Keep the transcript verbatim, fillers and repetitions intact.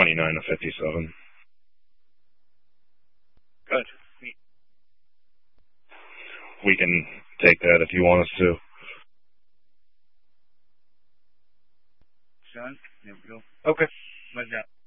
twenty-nine to fifty-seven. Good. We can take that if you want us to. Sean, there we go. Okay. Let's go.